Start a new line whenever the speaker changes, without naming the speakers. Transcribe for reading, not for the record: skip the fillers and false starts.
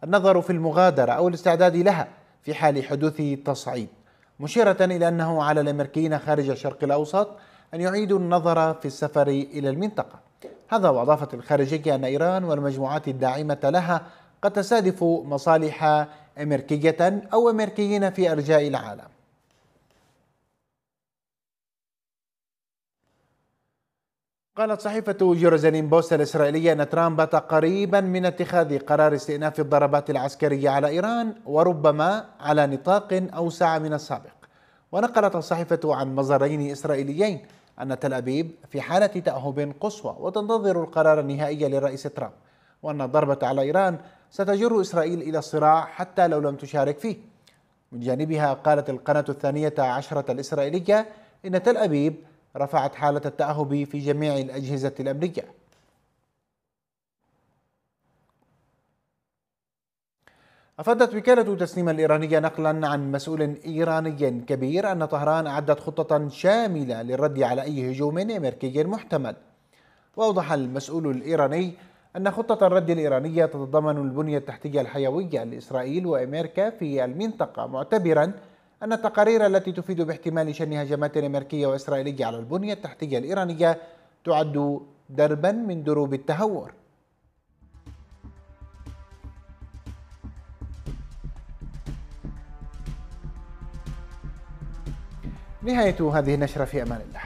النظر في المغادرة أو الاستعداد لها في حال حدوث تصعيد، مشيرة إلى أنه على الأمريكيين خارج الشرق الأوسط أن يعيدوا النظر في السفر إلى المنطقة. هذا وأضافت الخارجية أن إيران والمجموعات الداعمة لها قد تستهدف مصالح أمريكية أو أمريكيين في أرجاء العالم. قالت صحيفة جيروزاليم بوست الإسرائيلية أن ترامب بات قريبا من اتخاذ قرار استئناف الضربات العسكرية على إيران، وربما على نطاق أوسع من السابق. ونقلت الصحيفة عن مصدرين إسرائيليين أن تل أبيب في حالة تأهب قصوى وتنتظر القرار النهائي للرئيس ترامب، وأن الضربة على إيران ستجر إسرائيل إلى الصراع حتى لو لم تشارك فيه. من جانبها قالت القناة 12 الإسرائيلية إن تل أبيب رفعت حالة التأهب في جميع الأجهزة الأمنية. أفادت وكالة تسنيم الإيرانية نقلا عن مسؤول إيراني كبير أن طهران أعدت خطة شاملة للرد على أي هجوم أمريكي محتمل. وأوضح المسؤول الإيراني أن خطة الرد الإيرانية تتضمن البنية التحتية الحيوية لإسرائيل وأمريكا في المنطقة، معتبرا أن التقارير التي تفيد باحتمال شن هجمات أمريكية وإسرائيلية على البنية التحتية الإيرانية تعد دربا من دروب التهور. نهاية هذه النشرة، في أمان الله.